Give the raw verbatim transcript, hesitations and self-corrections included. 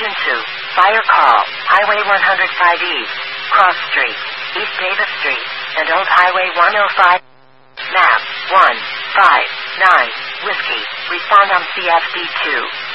Engine two. Fire call. Highway one oh five East. Cross Street. East Davis Street. And Old Highway one oh five. Map. one five nine. Whiskey. Respond on C F D two.